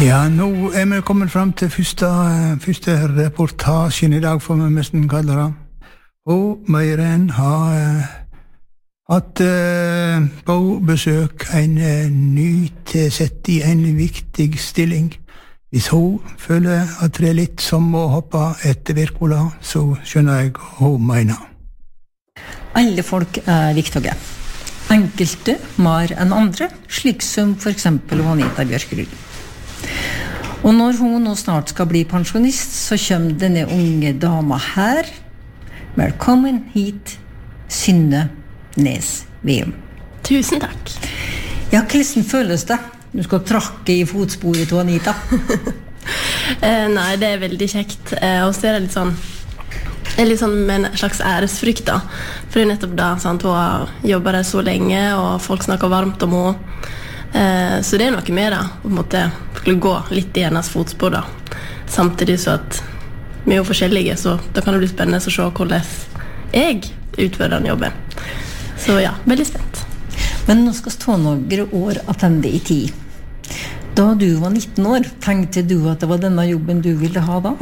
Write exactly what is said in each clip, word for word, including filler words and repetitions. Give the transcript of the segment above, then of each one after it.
Ja, nå er vi kommet frem til første, første reportasjen I dag, får vi nesten kalle det. Og Meiren har uh, hatt uh, på besøk en uh, nytilsett I en viktig stilling. Hvis hun føler at det er litt som å hoppe etter Wirkola, så skjønner jeg hva hun mener. Alle folk er viktige. Enkelte mer enn andre, slik som for eksempel Anita Bjørkerud. Og når hun nå snart skal bli pensjonist, så kommer denne unge dama her. Velkommen hit, Synne Nes Veum. Tusen takk. Ja, hvordan føles det? Du skal trakke I fotsporet til Anita. eh, nei, det er veldig kjekt. Eh, og så er det litt sånn, det er litt sånn med en slags æresfrykt da. For det er nettopp da, sant, hun har jobbet der så lenge, og folk snakker varmt om henne. Eh, så det er noe med da, på en måte skulle gå litt I hennes fotspor da. Samtidig så at vi er jo forskjellige, så da kan det bli spennende å se hvordan jeg utfører den jobben. Så ja, veldig spent. Men nå skal stå noen år attende I tid. Da du var nitten år, tenkte du at det var denne jobben du ville ha da?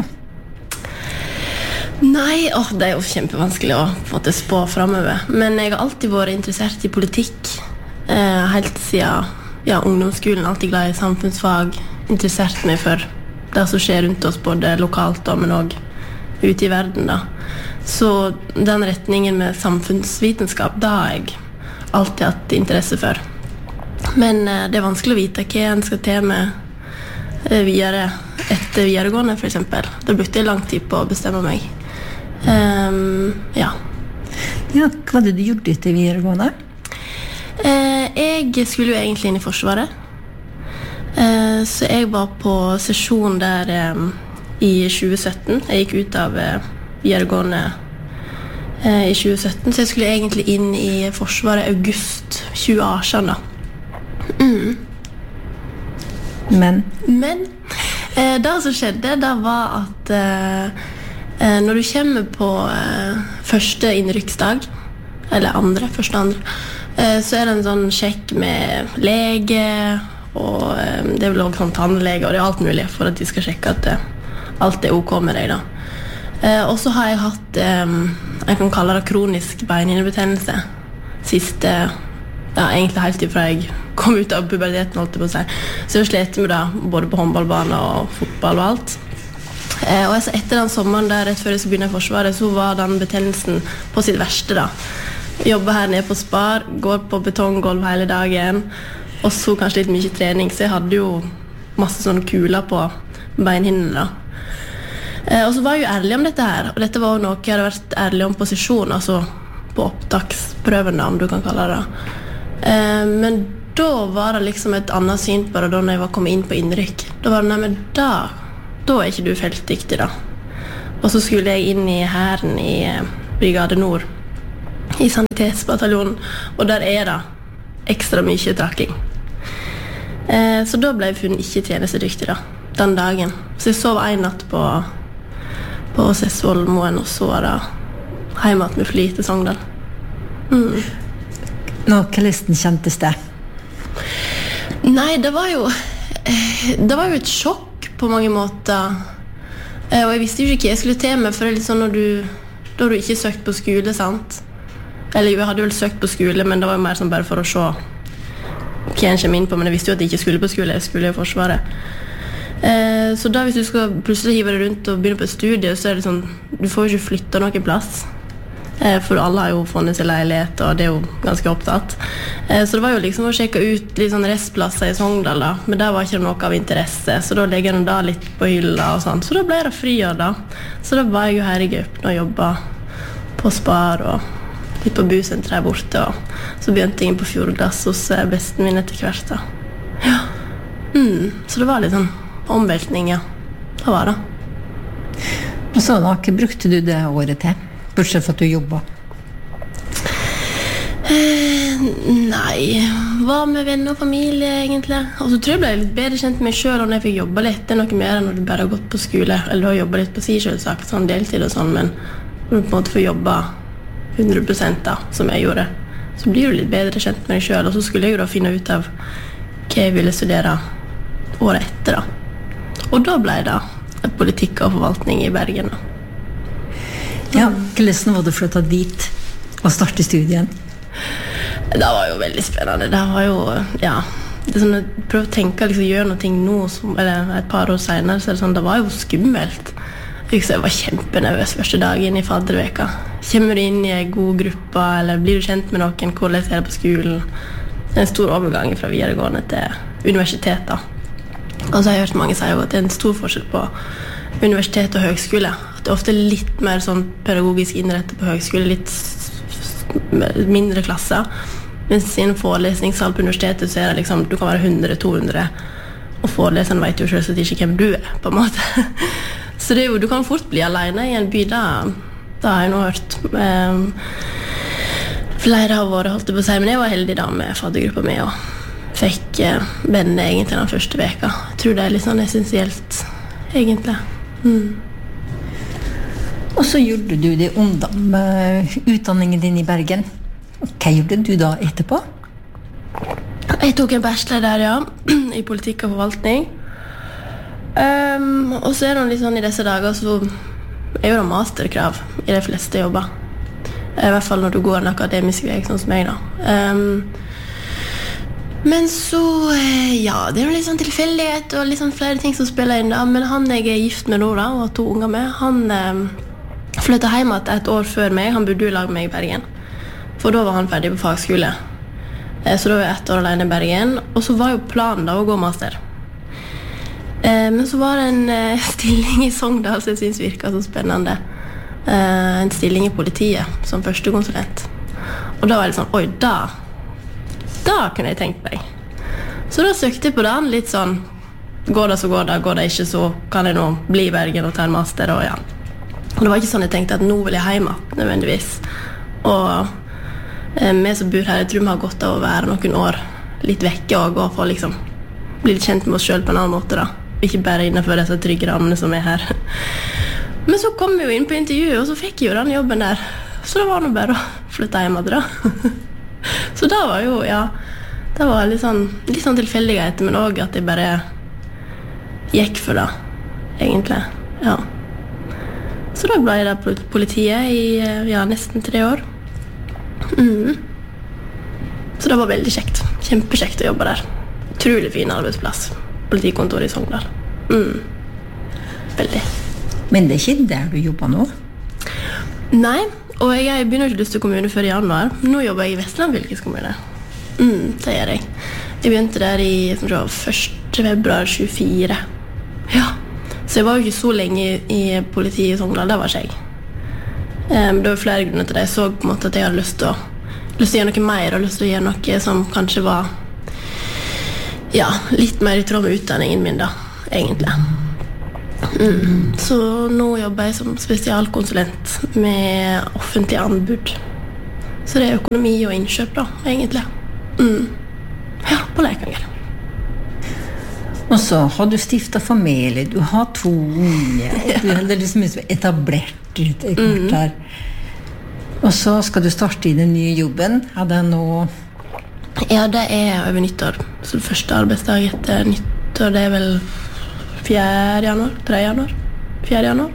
Nei, åh, det er jo kjempevanskelig å få til spå fremover. Men jeg har alltid vært interessert I politikk. Eh, helt siden ja, ungdomsskolen, alltid glad I samfunnsfag. Interessert meg for det som skjer rundt oss, både lokalt og, men også ute I verden da. Så den retningen med samfunnsvitenskap, da har jeg alltid hatt interesse for. Men eh, det er vanskelig å vite hva en skal til med eh, videre etter videregående, for eksempel. Da brukte jeg lang tid på å bestemme meg. Um, ja. Ja, hva var det du gjorde etter videregående? Eh, jeg skulle jo egentlig inn I Forsvaret. Eh, så jeg var på sesjon der eh, I tjue sytten. Jeg gikk ut av eh, videregående eh, I tjue sytten, så jeg skulle egentlig inn I Forsvaret august tjue atten da. Mm. Men? Men eh, det som skjedde, det var at eh, eh, når du kommer på eh, første innrykksdag, eller andre, første andre, eh, så er det en sånn sjekk med lege, og eh, det er vel også sånn tannlege, og det er alt mulig for at de skal sjekke at eh, alt er ok med deg da. Eh, og så har jeg hatt, eh, jeg kan kalle det kronisk beinhinnebetennelse, siste, ja, egentlig helt ifra jeg kom ut av puberteten, holdt jeg på å si. Så jeg slet med det, både på håndballbane og fotball og alt. Eh, og altså, etter den sommeren der, rett før jeg skulle begynne I Forsvaret, så var den betennelsen på sitt verste da. Jobber her nede på Spar, går på betonggolv hele dagen, og så kanskje litt mye trening, så jeg hadde jo masse sånne kuler på beinhinnene da. Eh, og så var jeg jo ærlig om dette her, og dette var jo noe jeg hadde vært ærlig om på sesjon, altså på opptaksprøven da, om du kan kalle det. Eh, men da var det liksom et annet syn på det da når jeg var kommet inn på innrykk. Da var det, nei, men da, da er ikke du feltdyktig da. Og så skulle jeg inn I hæren I Brigade Nord, I sanitetsbataljonen, og der er det ekstra mye trakking. Eh, så da ble jeg funnet ikke tjenestedyktig da, den dagen. Så jeg sov en natt på, på Sessvollmoen, og så var det hjemme med fly til Sogndal. Mm. Nå, hvordan kjentes det? Nei, det var jo det var jo et sjokk på mange måter. Og jeg visste jo ikke hva jeg skulle til med, for det er litt sånn når du da har du ikke søkt på skole, sant? Eller jo, jeg hadde jo søkt på skole, men det var jo mer sånn bare for å se hva jeg kommer inn på, men jeg visste jo at jeg ikke skulle på skole, jeg skulle I Forsvaret. Eh, så da hvis du skal plutselig hive deg rundt og begynne på et studie, så er det sånn, du får jo ikke flytte noen plass. Eh, for alle har jo funnet seg leilighet, og det er jo ganske opptatt. Eh, så det var jo liksom å sjekke ut litt sånn restplasser I Sogndal da, men der var ikke noe av interesse, så da legger jeg da litt på hylla og sånt. Så da ble det friår da. Så da var jeg jo her I Gaupen og jobbet på Spar og litt på busenteret her borte, og så begynte jeg inn på Fjordglass hos besten min etter hvert da. Ja. Mm, så det var litt sånn omveltning, ja. Det var det. Og så da, hva brukte du det året til? Bortsett for at du jobbet? Eh, nei, var med venner og familie egentlig. Og så tror jeg ble litt bedre kjent med meg selv når jeg fikk jobbe litt. Det er noe mer enn når du bare har gått på skole, eller du har jobbet litt på si selvsagt, sånn deltid og sånn, men når du på en måte får jobbe hundre prosent da, som jeg gjorde, så blir du litt bedre kjent med deg selv. Og så skulle jeg jo da finne ut av hva jeg ville studere året etter da. Og da ble det politikk og forvaltning i Bergen. Ja, hvordan var det for å ta dit og starte studien? Det var jo veldig spennende. Det var jo, ja, det er sånn, jeg prøver å tenke, liksom, gjøre noe nå, som, eller et par år senere, så er det sånn, det var jo skummelt. Jeg var kjempenervøs første dagen i fadderveka. Kommer du inn i en god gruppe, eller blir du kjent med noen, hvordan er det på skolen? Det er en stor overgang fra videregående til universitetet. Og så har jeg hørt mange si at det er en stor forskjell på universitet og høgskole. At det er ofte litt mer sånn pedagogisk innrettet på høgskole, litt mindre klasser. Mens i en forelesningssal på universitetet så er det liksom, du kan være hundre til to hundre, og foreleseren vet jo selvsagt ikke hvem du er, på en måte. Så det er jo, du kan fort bli alene i en by, da, da har jeg nå hørt. Um, flere har vært, holdt jeg på å si, men jeg var heldig da med faddergruppa mi, og fikk uh, venner egentlig den første veka. Jeg tror det er litt sånn essensielt, egentlig. Mm. Og så gjorde du det ungdom med utdanningen din i Bergen. Hva gjorde du da etterpå? Jeg tok en bachelor der, ja, i politikk og forvaltning. Um, og så er det litt sånn i disse dager, så er jo det masterkrav i de fleste jobber. I hvert fall når du går en akademisk vei, sånn som meg da. Um, men så, ja, det er jo litt sånn tilfeldighet og litt sånn flere ting som spiller inn da. Men han jeg er gift med nå da, og har to unger med, han um, flyttet hjem et år før meg. Han bodde i lag med meg i Bergen. For da var han ferdig på fagskole. Så da var jeg ett år alene i Bergen. Og så var jo planen da å gå master. Men så var det en stilling i Sogndal som jeg synes virket så spennende. En stilling i politiet som førstekonsulent. Og da var jeg litt sånn, oi, da, da kunne jeg tenkt meg. Så da søkte jeg på den litt sånn, går det så går det, går det ikke så kan jeg nå bli i Bergen og ta en master, og ja. Og det var ikke sånn jeg tenkte at nå vil jeg hjemme, nødvendigvis. Og vi som bor her, jeg tror vi har godt av å være noen år litt vekke og gå for liksom bli litt kjent med oss selv på en annen måte da. Ikke bare innenfor disse trygge rammene som er her. Men så kom vi jo inn på intervjuet, og så fikk jeg jo den jobben der. Så det var nå bare å flytte hjem da. Så da var jo, ja, det var litt sånn, litt sånn tilfeldighet, men også at jeg bare gikk for det, egentlig. Ja. Så da ble jeg der på politiet i ja, nesten tre år. Mm. Så det var veldig kjekt. Kjempekjekt å jobbe der. Utrolig fin arbeidsplass. Politikontor i Sogndal. Mm. Veldig. Men det er ikke der du jobber nå? Nei, og jeg begynner ikke lyst til kommune før i januar. Nå jobber jeg i Vestland fylkeskommune. Mm, det gjør jeg. Jeg begynte der i første februar tjuefire. Ja. Så jeg var jo ikke så lenge i politiet i Sogndal, det var ikke jeg. Um, det var flere grunner til det. Jeg så på en måte at jeg hadde lyst til å, lyst til å gjøre noe mer, og lyst til å gjøre noe som kanskje var ja, litt mer i tråd med utdanningen min da, egentlig. Mm. Så nå jobber jeg som spesialkonsulent med offentlig anbud. Så det er økonomi og innkjøp da, egentlig. Mm. Ja, på Leikanger. Og så har du stiftet familie, du har to unge, du er liksom etablert ut i kort her. Og så skal du starte i den nye jobben. Er det nå? Ja, det er over nyttår. Så det første arbeidsdag etter nyttår, det er vel fjerde januar, tredje januar, fjerde januar.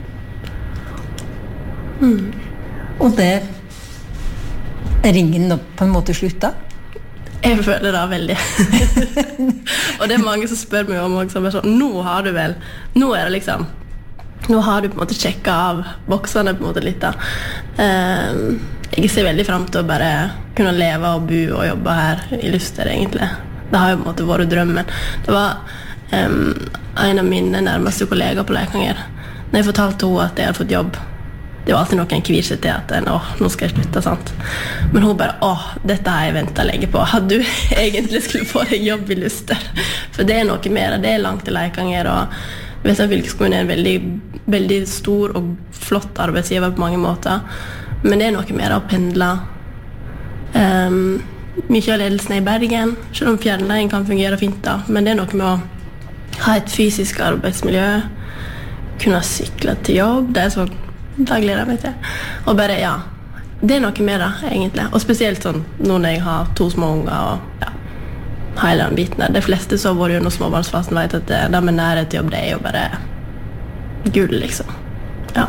Mm. Og det er ringen nå på en måte slutta? Jeg føler det veldig. Og det er mange som spør meg om også, sånn, nå har du vel, nå er det liksom, nå har du på en måte sjekket av boksene på en måte litt da. Um, jeg ser veldig frem til å bare kunne leve og bo og jobbe her i Luster egentlig. Det har jo på en måte vært drømmen. Det var um, en av mine nærmeste kollegaer på Leikanger. Når jeg fortalte henne at jeg hadde fått jobb, det var alltid noen kvir seg til at åh, nå skal jeg slutte, sant? Men hun bare, åh, dette har jeg ventet lenge på. Hadde du egentlig skulle få deg jobb i Luster? For det er noe mer, det er langt til Leikanger, og Vestland fylkeskommune er en veldig, veldig stor og flott arbeidsgiver på mange måter. Men det er noe mer å pendle. Um, mye av ledelsen er i Bergen, selv om fjernleien kan fungere fint da. Men det er noe med å ha et fysisk arbeidsmiljø, kunne sykle til jobb, det er så da gleder jeg meg til. Og bare, ja, det er noe med det, egentlig. Og spesielt sånn, nå når jeg har to små unger, og ja, hele den biten der. De fleste som har vært under småbarnsfasen vet at det, det med nærhet til jobb, det er jo bare gull, liksom. Ja.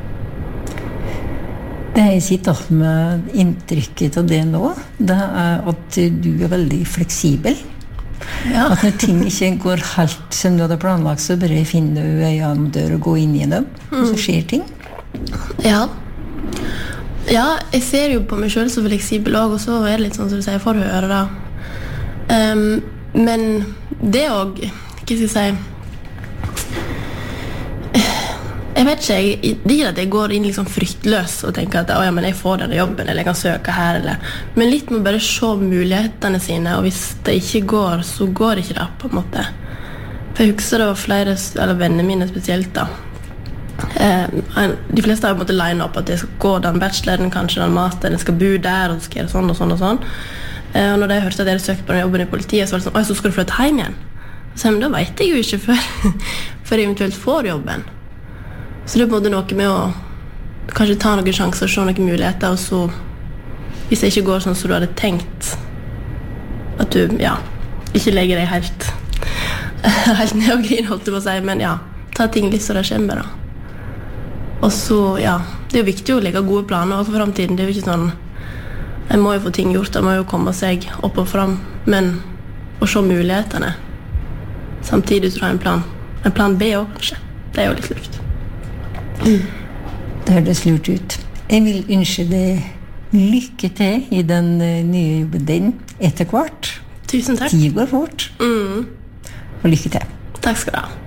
Det jeg sitter med inntrykket av det nå, det er at du er veldig fleksibel. Ja. At når ting ikke går helt som du hadde planlagt, så bare finner du en dør og gå inn i dem, og så skjer ting. Ja. Ja, jeg ser jo på meg selv så fleksibel også, og så er det litt sånn som du sier, for å høre da. Um, men det også, hva skal jeg si, jeg vet ikke, jeg, det er ikke at jeg går inn liksom fryktløs og tenker at, å ja, men jeg får denne jobben, eller jeg kan søke her, eller, men litt må bare se mulighetene sine, og hvis det ikke går, så går det ikke det, på en måte. For jeg husker det var flere, eller venner mine spesielt da, eh, de fleste har på en måte line opp at jeg skal gå den bacheloren, kanskje den masteren, jeg skal bo der, og så skal jeg gjøre sånn og sånn og sånn. Eh, og når jeg hørte at jeg hadde søkt på den jobben i politiet, så var det sånn, å, så skal du flytte hjem igjen. Så men da vet jeg jo ikke før, før jeg eventuelt får jobben. Så det er både noe med å kanskje ta noen sjanser, se noen muligheter, og så, hvis det ikke går sånn som du hadde tenkt, at du, ja, ikke legger deg helt, helt ned og griner, holdt jeg på å si, men ja, ta ting litt så det kommer, da. Og så, ja, det er jo viktig å legge gode planer for fremtiden. Det er jo ikke sånn, jeg må jo få ting gjort, jeg må jo komme seg opp og frem, men å se mulighetene, samtidig så har jeg en plan. En plan B også, kanskje. Det er jo litt lurt. Mm. Det høres lurt ut. Jeg vil ønske deg lykke til i den nye jobben din etter hvert. Tusen takk. Tid går fort. Mm. Og lykke til. Takk skal du ha.